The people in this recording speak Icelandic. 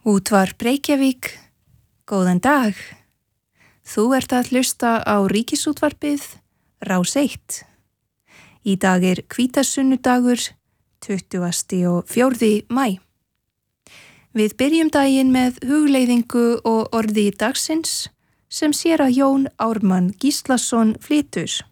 Útvarp Reykjavík, góðan dag. Þú ert að hlusta á Ríkisútvarpið, Rás 1. Í dag er hvítasunnudagur, 24. maí. Við byrjum daginn með hugleiðingu og orði dagsins sem séra Jón Ármann Gíslason flytur.